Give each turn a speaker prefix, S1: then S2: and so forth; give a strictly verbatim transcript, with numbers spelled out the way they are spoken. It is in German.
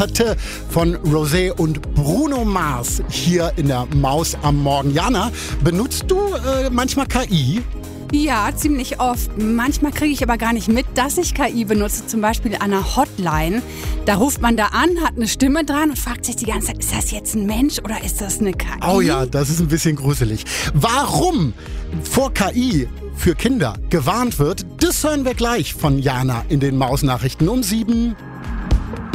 S1: Pate von Rosé und Bruno Mars hier in der Maus am Morgen. Jana, benutzt du äh, manchmal K I?
S2: Ja, ziemlich oft. Manchmal kriege ich aber gar nicht mit, dass ich K I benutze, zum Beispiel an einer Hotline. Da ruft man da an, hat eine Stimme dran und fragt sich die ganze Zeit, ist das jetzt ein Mensch oder ist das eine K I?
S1: Oh ja, das ist ein bisschen gruselig. Warum vor K I für Kinder gewarnt wird, das hören wir gleich von Jana in den Mausnachrichten um sieben.